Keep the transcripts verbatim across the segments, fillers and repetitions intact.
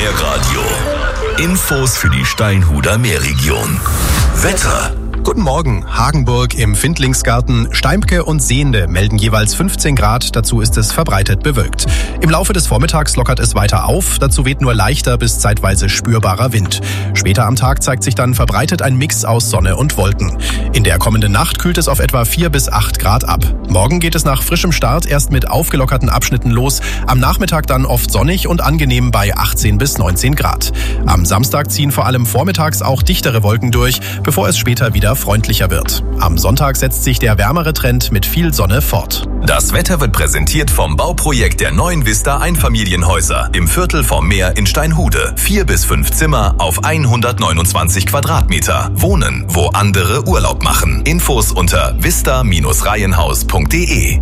Meerradio. Infos für die Steinhuder Meerregion. Wetter. Guten Morgen. Hagenburg im Findlingsgarten, Steimke und Sehnde melden jeweils fünfzehn Grad. Dazu ist es verbreitet bewölkt. Im Laufe des Vormittags lockert es weiter auf. Dazu weht nur leichter bis zeitweise spürbarer Wind. Später am Tag zeigt sich dann verbreitet ein Mix aus Sonne und Wolken. In der kommenden Nacht kühlt es auf etwa vier bis acht Grad ab. Morgen geht es nach frischem Start erst mit aufgelockerten Abschnitten los. Am Nachmittag dann oft sonnig und angenehm bei achtzehn bis neunzehn Grad. Am Samstag ziehen vor allem vormittags auch dichtere Wolken durch, bevor es später wieder freundlicher wird. Am Sonntag setzt sich der wärmere Trend mit viel Sonne fort. Das Wetter wird präsentiert vom Bauprojekt der neuen Vista Einfamilienhäuser im Viertel vom Meer in Steinhude. Vier bis fünf Zimmer auf hundertneunundzwanzig Quadratmeter. Wohnen, wo andere Urlaub machen. Infos unter vista Bindestrich reihenhaus punkt de.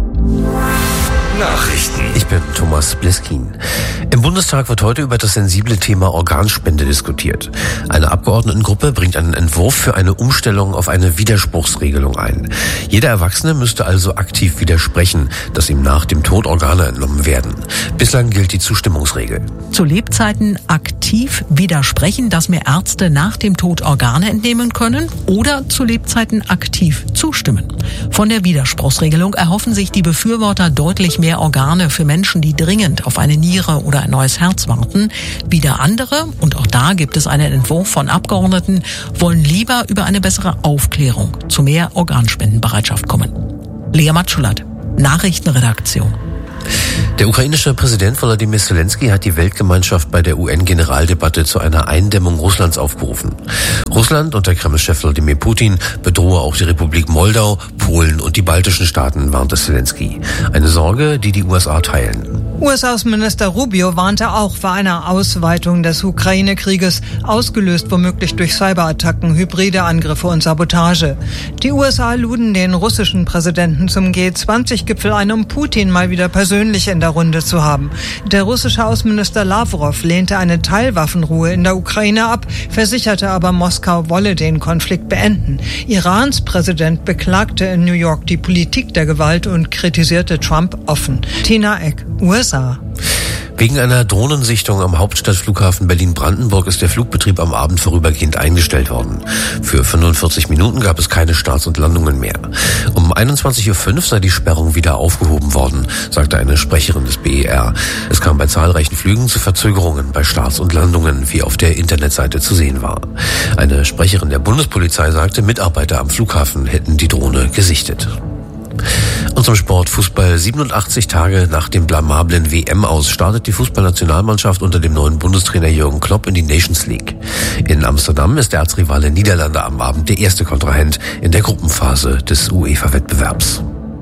Nachrichten. Ich bin Thomas Bliskin. Im Bundestag wird heute über das sensible Thema Organspende diskutiert. Eine Abgeordnetengruppe bringt einen Entwurf für eine Umstellung auf eine Widerspruchsregelung ein. Jeder Erwachsene müsste also aktiv widersprechen, dass ihm nach dem Tod Organe entnommen werden. Bislang gilt die Zustimmungsregel. Zu Lebzeiten aktiv widersprechen, dass mir Ärzte nach dem Tod Organe entnehmen können, oder zu Lebzeiten aktiv zustimmen. Von der Widerspruchsregelung erhoffen sich die Befürworter deutlich mehr Organe für Menschen, die dringend auf eine Niere oder ein neues Herz warten. Wieder andere, und auch da gibt es einen Entwurf von Abgeordneten, wollen lieber über eine bessere Aufklärung zu mehr Organspendenbereitschaft kommen. Lea Matschulat, Nachrichtenredaktion. Der ukrainische Präsident Volodymyr Zelensky hat die Weltgemeinschaft bei der U N-Generaldebatte zu einer Eindämmung Russlands aufgerufen. Russland und der Kremlchef Wladimir Putin bedrohe auch die Republik Moldau, Polen und die baltischen Staaten, warnte Zelensky. Eine Sorge, die die U S A teilen. U S-Außenminister Rubio warnte auch vor einer Ausweitung des Ukraine-Krieges, ausgelöst womöglich durch Cyberattacken, hybride Angriffe und Sabotage. Die U S A luden den russischen Präsidenten zum G zwanzig Gipfel ein, um Putin mal wieder persönlich in der Runde zu haben. Der russische Außenminister Lavrov lehnte eine Teilwaffenruhe in der Ukraine ab, versicherte aber, Moskau wolle den Konflikt beenden. Irans Präsident beklagte in New York die Politik der Gewalt und kritisierte Trump offen. Tina Eck, U S A. Wegen einer Drohnensichtung am Hauptstadtflughafen Berlin-Brandenburg ist der Flugbetrieb am Abend vorübergehend eingestellt worden. Für fünfundvierzig Minuten gab es keine Starts und Landungen mehr. Um einundzwanzig Uhr fünf sei die Sperrung wieder aufgehoben worden, sagte eine Sprecherin des B E R. Es kam bei zahlreichen Flügen zu Verzögerungen bei Starts und Landungen, wie auf der Internetseite zu sehen war. Eine Sprecherin der Bundespolizei sagte, Mitarbeiter am Flughafen hätten die Drohne gesichtet. Und zum Sport. Fußball. siebenundachtzig Tage nach dem blamablen W M-Aus startet die Fußballnationalmannschaft unter dem neuen Bundestrainer Jürgen Klopp in die Nations League. In Amsterdam ist der Erzrivale Niederlande am Abend der erste Kontrahent in der Gruppenphase des UEFA-Wettbewerbs.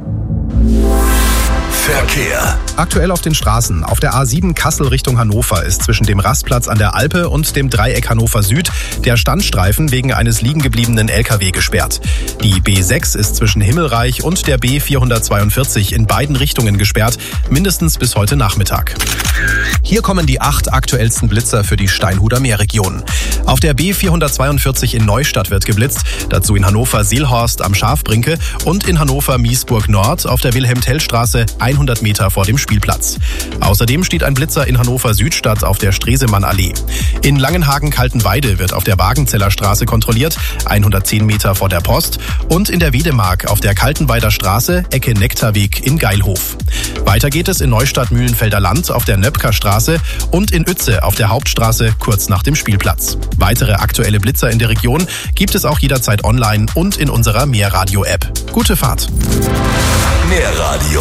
Verkehr. Aktuell auf den Straßen. Auf der A sieben Kassel Richtung Hannover ist zwischen dem Rastplatz an der Alpe und dem Dreieck Hannover Süd der Standstreifen wegen eines liegengebliebenen L K W gesperrt. Die B sechs ist zwischen Himmelreich und der B vierhundertzweiundvierzig in beiden Richtungen gesperrt, mindestens bis heute Nachmittag. Hier kommen die acht aktuellsten Blitzer für die Steinhuder Meerregion. Auf der B vierhundertzweiundvierzig in Neustadt wird geblitzt, dazu in Hannover Seelhorst am Schafbrinke und in Hannover Miesburg Nord auf der Wilhelm-Tell-Straße hundert Meter vor dem Spielplatz. Außerdem steht ein Blitzer in Hannover Südstadt auf der Stresemann-Allee. In Langenhagen-Kaltenweide wird auf der Wagenzeller Straße kontrolliert, hundertzehn Meter vor der Post, und in der Wedemark auf der Kaltenweider Straße, Ecke Nektarweg in Geilhof. Weiter geht es in Neustadt-Mühlenfelder Land auf der Nöpker Straße und in Uetze auf der Hauptstraße kurz nach dem Spielplatz. Weitere aktuelle Blitzer in der Region gibt es auch jederzeit online und in unserer Meerradio-App. Gute Fahrt! Meerradio.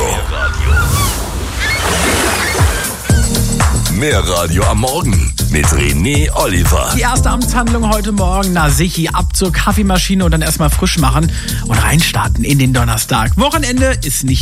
Meerradio am Morgen mit René Oliver. Die erste Amtshandlung heute Morgen, na sicher, ab zur Kaffeemaschine und dann erstmal frisch machen und reinstarten in den Donnerstag. Wochenende ist nicht